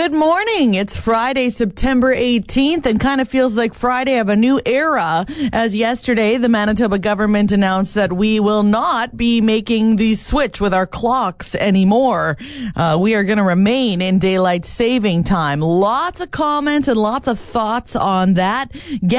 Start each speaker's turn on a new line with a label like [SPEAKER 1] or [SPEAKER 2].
[SPEAKER 1] Good morning. It's Friday, September 18th, and kind of feels like Friday of a new era, as yesterday the Manitoba government announced that we will not be making the switch with our clocks anymore. We are going to remain in daylight saving time. Lots of comments and lots of thoughts on that.